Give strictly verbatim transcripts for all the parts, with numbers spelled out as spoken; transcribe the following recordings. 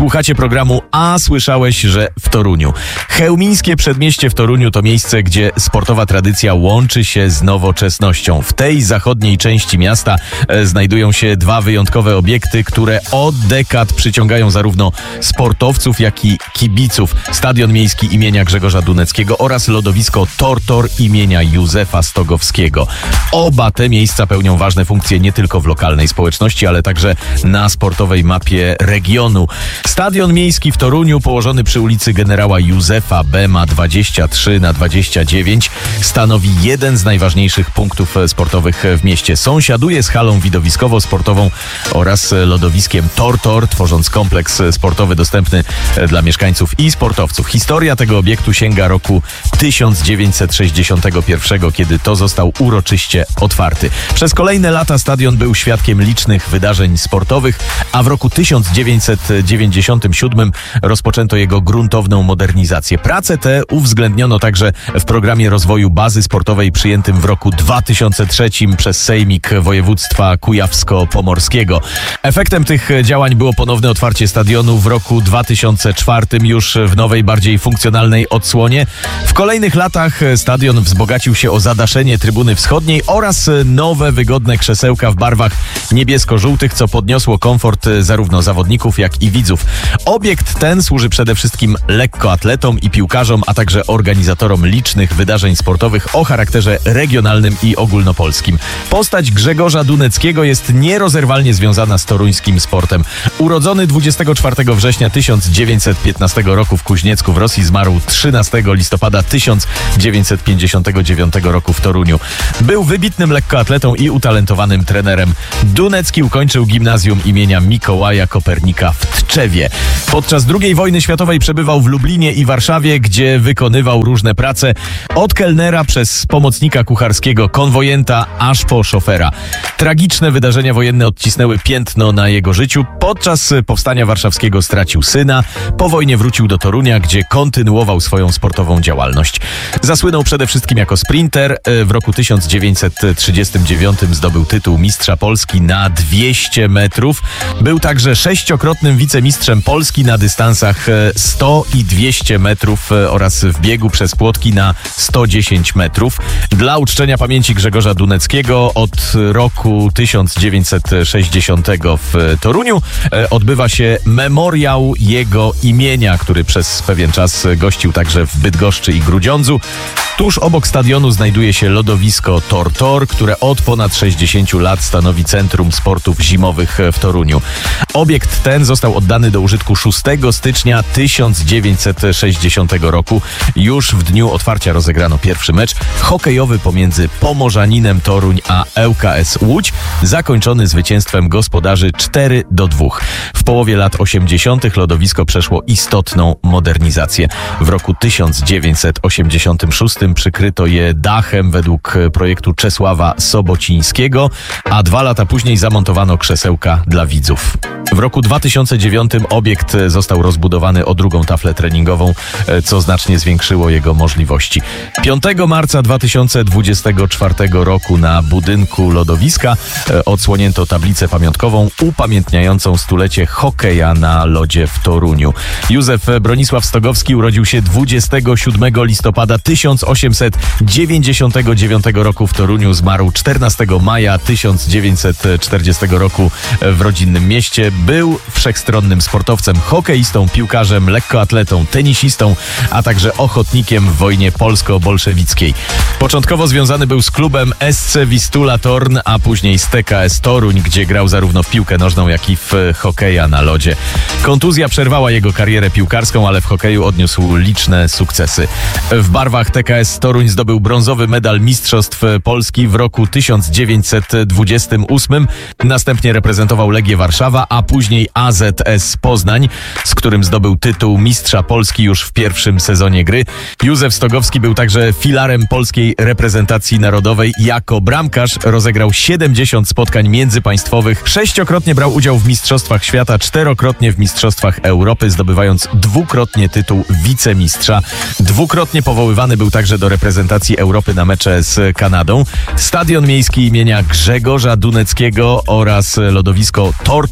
Słuchacie programu A słyszałeś, że w Toruniu. Chełmińskie Przedmieście w Toruniu to miejsce, gdzie sportowa tradycja łączy się z nowoczesnością. W tej zachodniej części miasta e, znajdują się dwa wyjątkowe obiekty, które od dekad przyciągają zarówno sportowców, jak i kibiców. Stadion Miejski imienia Grzegorza Duneckiego oraz lodowisko Tortor imienia Józefa Stogowskiego. Oba te miejsca pełnią ważne funkcje nie tylko w lokalnej społeczności, ale także na sportowej mapie regionu. Stadion Miejski w Toruniu, położony przy ulicy Generała Józefa Bema dwadzieścia trzy na dwadzieścia dziewięć, stanowi jeden z najważniejszych punktów sportowych w mieście. Sąsiaduje z halą widowiskowo-sportową oraz lodowiskiem Tortor, tworząc kompleks sportowy dostępny dla mieszkańców i sportowców. Historia tego obiektu sięga roku tysiąc dziewięćset sześćdziesiątego pierwszego, kiedy to został uroczyście otwarty. Przez kolejne lata stadion był świadkiem licznych wydarzeń sportowych, a w roku tysiąc dziewięćset dziewięćdziesiątym siódmym rozpoczęto jego gruntowną modernizację. Prace te uwzględniono także w programie rozwoju bazy sportowej przyjętym w roku dwa tysiące trzecim przez Sejmik Województwa Kujawsko-Pomorskiego. Efektem tych działań było ponowne otwarcie stadionu w roku dwa tysiące czwartym już w nowej, bardziej funkcjonalnej odsłonie. W kolejnych latach stadion wzbogacił się o zadaszenie trybuny wschodniej oraz nowe, wygodne krzesełka w barwach niebiesko-żółtych, co podniosło komfort zarówno zawodników, jak i widzów. Obiekt ten służy przede wszystkim lekkoatletom i piłkarzom, a także organizatorom licznych wydarzeń sportowych o charakterze regionalnym i ogólnopolskim. Postać Grzegorza Duneckiego jest nierozerwalnie związana z toruńskim sportem. Urodzony dwudziestego czwartego września tysiąc dziewięćset piętnastego roku w Kuźniecku w Rosji, zmarł trzynastego listopada tysiąc dziewięćset pięćdziesiątego dziewiątego roku w Toruniu. Był wybitnym lekkoatletą i utalentowanym trenerem. Dunecki ukończył gimnazjum imienia Mikołaja Kopernika w Tczewie. Podczas drugiej wojny światowej przebywał w Lublinie i Warszawie, gdzie wykonywał różne prace, od kelnera przez pomocnika kucharskiego, konwojenta, aż po szofera. Tragiczne wydarzenia wojenne odcisnęły piętno na jego życiu. Podczas powstania warszawskiego stracił syna. Po wojnie wrócił do Torunia, gdzie kontynuował swoją sportową działalność. Zasłynął przede wszystkim jako sprinter. W roku tysiąc dziewięćset trzydziestym dziewiątym zdobył tytuł mistrza Polski na dwieście metrów. Był także sześciokrotnym wicemistrzem Polski na dystansach sto i dwieście metrów oraz w biegu przez płotki na sto dziesięć metrów. Dla uczczenia pamięci Grzegorza Duneckiego od roku tysiąc dziewięćset sześćdziesiątego w Toruniu odbywa się memoriał jego imienia, który przez pewien czas gościł także w Bydgoszczy i Grudziądzu. Tuż obok stadionu znajduje się lodowisko Tortor, które od ponad sześćdziesięciu lat stanowi centrum sportów zimowych w Toruniu. Obiekt ten został oddany do użytku szóstego stycznia tysiąc dziewięćset sześćdziesiątego roku. Już w dniu otwarcia rozegrano pierwszy mecz hokejowy pomiędzy Pomorzaninem Toruń a L K S Łódź, zakończony zwycięstwem gospodarzy cztery do dwóch. W połowie lat osiemdziesiątych lodowisko przeszło istotną modernizację. W roku tysiąc dziewięćset osiemdziesiątym szóstym przykryto je dachem według projektu Czesława Sobocińskiego, a dwa lata później zamontowano krzesełka dla widzów. W roku dwa tysiące dziewiątym obiekt został rozbudowany o drugą taflę treningową, co znacznie zwiększyło jego możliwości. piątego marca dwa tysiące dwudziestego czwartego roku na budynku lodowiska odsłonięto tablicę pamiątkową upamiętniającą stulecie hokeja na lodzie w Toruniu. Józef Bronisław Stogowski urodził się dwudziestego siódmego listopada tysiąc osiemset dziewięćdziesiątego dziewiątego roku w Toruniu. Zmarł czternastego maja tysiąc dziewięćset czterdziestego roku w rodzinnym mieście. Był wszechstronnym sportowcem, hokeistą, piłkarzem, lekkoatletą, tenisistą, a także ochotnikiem w wojnie polsko-bolszewickiej. Początkowo związany był z klubem S C Wistula Torn, a później z T K S Toruń, gdzie grał zarówno w piłkę nożną, jak i w hokeja na lodzie. Kontuzja przerwała jego karierę piłkarską, ale w hokeju odniósł liczne sukcesy. W barwach T K S Toruń zdobył brązowy medal Mistrzostw Polski w roku tysiąc dziewięćset dwudziestym ósmym. Następnie reprezentował Legię Warszawa, a później A Z S Poznań, z którym zdobył tytuł mistrza Polski już w pierwszym sezonie gry. Józef Stogowski był także filarem polskiej reprezentacji narodowej. Jako bramkarz rozegrał siedemdziesiąt spotkań międzypaństwowych, sześciokrotnie brał udział w Mistrzostwach Świata, czterokrotnie w Mistrzostwach Europy, zdobywając dwukrotnie tytuł wicemistrza. Dwukrotnie powoływany był także do reprezentacji Europy na mecze z Kanadą. Stadion Miejski imienia Grzegorza Duneckiego oraz lodowisko Tortor imienia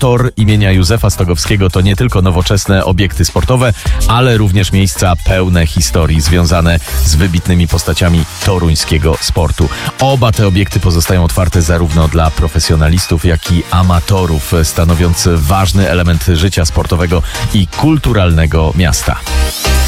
imienia Józefa Stogowskiego to nie tylko nowoczesne obiekty sportowe, ale również miejsca pełne historii związane z wybitnymi postaciami toruńskiego sportu. Oba te obiekty pozostają otwarte zarówno dla profesjonalistów, jak i amatorów, stanowiąc ważny element życia sportowego i kulturalnego miasta.